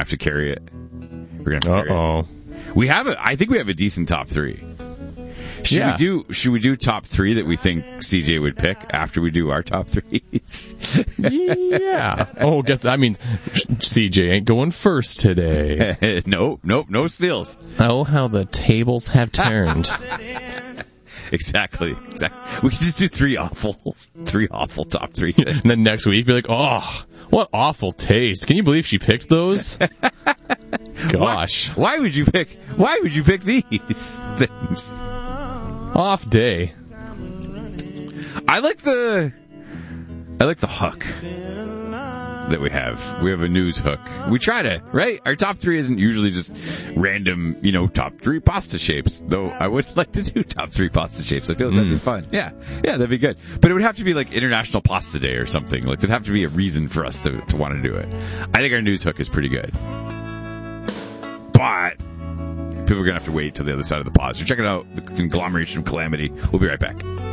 have to carry it. We're gonna have to carry it. We have I think we have a decent top 3. Should we do top 3 that we think CJ would pick after we do our top 3s? Yeah. CJ ain't going first today. Nope, no steals. Oh, how the tables have turned. Exactly. We can just do 3 awful top 3. And then next week be like, oh, what awful taste. Can you believe she picked those? Gosh. Why would you pick these things? Off day. I like the hook that we have. We have a news hook. We try to, right? Our top 3 isn't usually just random, top 3 pasta shapes. Though I would like to do top 3 pasta shapes. I feel like that'd be fun. Yeah, that'd be good. But it would have to be like International Pasta Day or something. Like, there'd have to be a reason for us to want to do it. I think our news hook is pretty good. But people are going to have to wait till the other side of the pause. So check it out, the conglomeration of calamity. We'll be right back.